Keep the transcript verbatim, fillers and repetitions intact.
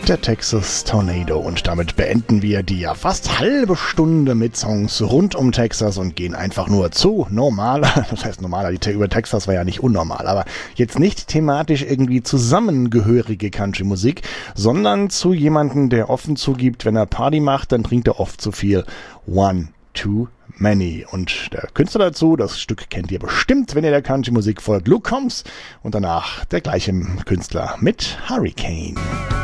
Der Texas Tornado, und damit beenden wir die ja fast halbe Stunde mit Songs rund um Texas und gehen einfach nur zu normaler, das heißt normaler, die über Texas war ja nicht unnormal, aber jetzt nicht thematisch irgendwie zusammengehörige Country-Musik, sondern zu jemandem, der offen zugibt, wenn er Party macht, dann trinkt er oft zu viel. One Too Many. Und der Künstler dazu, das Stück kennt ihr bestimmt, wenn ihr der Country-Musik folgt, Luke Combs, und danach der gleiche Künstler mit Hurricane.